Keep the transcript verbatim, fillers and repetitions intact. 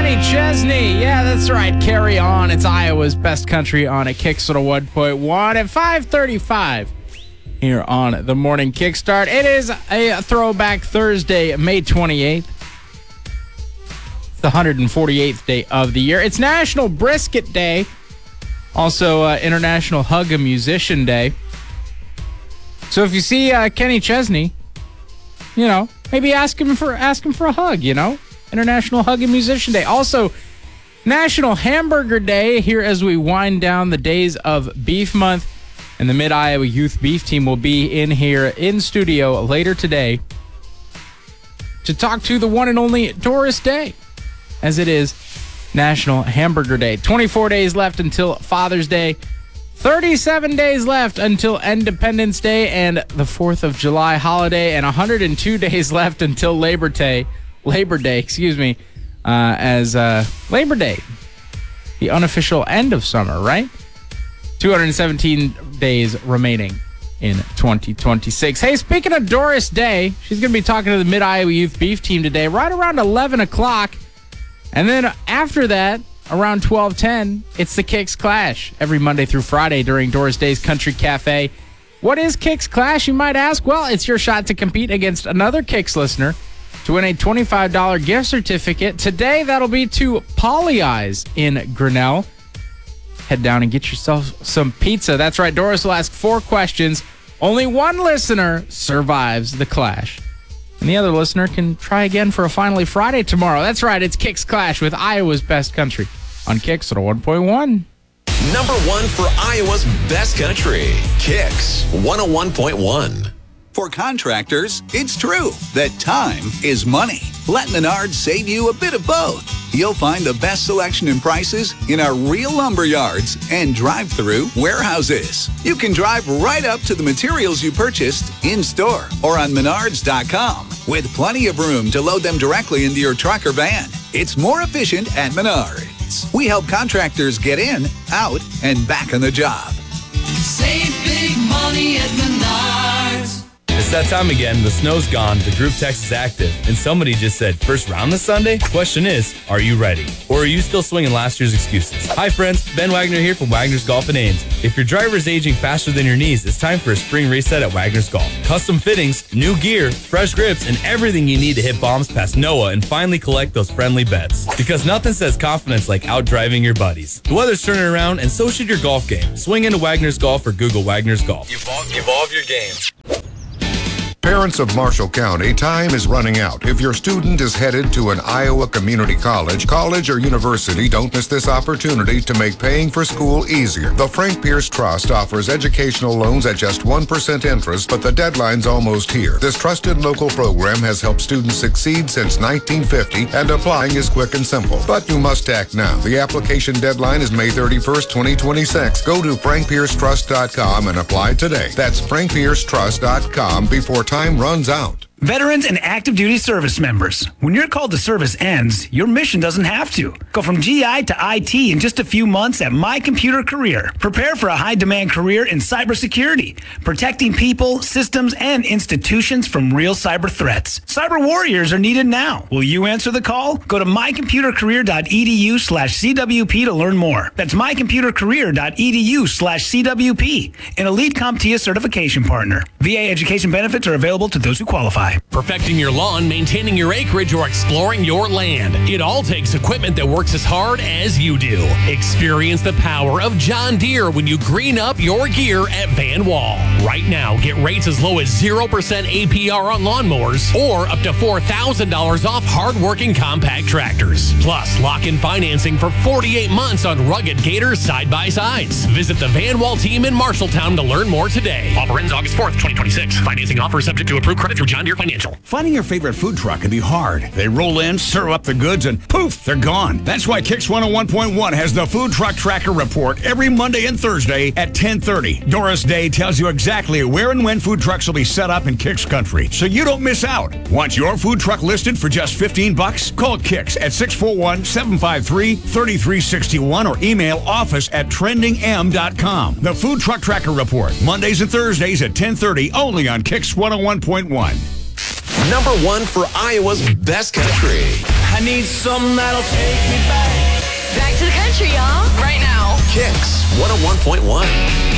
Kenny Chesney. Yeah, that's right. Carry On. It's Iowa's best country on a Kicks one oh one point one at five thirty-five here on the Morning Kickstart. It is a throwback Thursday, May twenty-eighth. It's the one hundred forty-eighth day of the year. It's National Brisket Day. Also, uh, International Hug a Musician Day. So if you see uh, Kenny Chesney, you know, maybe ask him for ask him for a hug, you know? International Hug a Musician Day. Also, National Hamburger Day here as we wind down the days of Beef Month. And the Mid-Iowa Youth Beef Team will be in here in studio later today to talk to the one and only Doris Day, as it is National Hamburger Day. twenty-four days left until Father's Day. thirty-seven days left until Independence Day and the fourth of July holiday, and one hundred two days left until Labor Day. Labor Day, excuse me, uh, as uh, Labor Day, the unofficial end of summer, right? two hundred seventeen days remaining in twenty twenty-six. Hey, speaking of Doris Day, she's going to be talking to the Mid-Iowa Youth Beef Team today, right around eleven o'clock. And then after that, around twelve ten, it's the Kicks Clash every Monday through Friday during Doris Day's Country Cafe. What is Kicks Clash, you might ask? Well, it's your shot to compete against another Kicks listener to win a twenty-five dollars gift certificate. Today, that'll be to Polly Eyes in Grinnell. Head down and get yourself some pizza. That's right, Doris will ask four questions. Only one listener survives the clash. And the other listener can try again for a Finally Friday tomorrow. That's right, it's Kicks Clash with Iowa's best country on Kicks one oh one point one. Number one for Iowa's best country, Kicks one oh one point one. For contractors, it's true that time is money. Let Menards save you a bit of both. You'll find the best selection and prices in our real lumber yards and drive-through warehouses. You can drive right up to the materials you purchased in-store or on menards dot com with plenty of room to load them directly into your truck or van. It's more efficient at Menards. We help contractors get in, out, and back on the job. Save big money at Menards. It's that time again. The snow's gone, the group text is active, and somebody just said, first round this Sunday? Question is, are you ready? Or are you still swinging last year's excuses? Hi friends, Ben Wagner here from Wagner's Golf in Ames. If your driver is aging faster than your knees, it's time for a spring reset at Wagner's Golf. Custom fittings, new gear, fresh grips, and everything you need to hit bombs past Noah and finally collect those friendly bets. Because nothing says confidence like out-driving your buddies. The weather's turning around, and so should your golf game. Swing into Wagner's Golf or Google Wagner's Golf. Evolve, evolve your game. Parents of Marshall County, time is running out. If your student is headed to an Iowa community college, college, or university, don't miss this opportunity to make paying for school easier. The Frank Pierce Trust offers educational loans at just one percent interest, but the deadline's almost here. This trusted local program has helped students succeed since nineteen fifty, and applying is quick and simple. But you must act now. The application deadline is May thirty-first, twenty twenty-six. Go to frank pierce trust dot com and apply today. That's frank pierce trust dot com before time runs out. Veterans and active duty service members, when your call to service ends, your mission doesn't have to. Go from G I to I T in just a few months at My Computer Career. Prepare for a high-demand career in cybersecurity, protecting people, systems, and institutions from real cyber threats. Cyber warriors are needed now. Will you answer the call? Go to my computer career dot e d u slash c w p to learn more. That's my computer career dot e d u slash c w p, an elite CompTIA certification partner. V A education benefits are available to those who qualify. Perfecting your lawn, maintaining your acreage, or exploring your land. It all takes equipment that works as hard as you do. Experience the power of John Deere when you green up your gear at Van Wall. Right now, get rates as low as zero percent A P R on lawnmowers or up to four thousand dollars off hard-working compact tractors. Plus, lock in financing for forty-eight months on rugged Gator side-by-sides. Visit the Van Wall team in Marshalltown to learn more today. Offer ends August fourth, twenty twenty-six. Financing offer subject to approved credit through John Deere Financial. Finding your favorite food truck can be hard. They roll in, serve up the goods, and poof, they're gone. That's why Kicks one oh one point one has the Food Truck Tracker Report every Monday and Thursday at ten thirty. Doris Day tells you exactly where and when food trucks will be set up in Kicks country, so you don't miss out. Want your food truck listed for just fifteen bucks? Call Kicks at six four one, seven five three, three three six one or email office at trending m dot com. The Food Truck Tracker Report, Mondays and Thursdays at ten thirty, only on Kicks one oh one point one. Number one for Iowa's best country. need something that'll take me back. Back to the country, y'all. Right now. Kicks one oh one point one.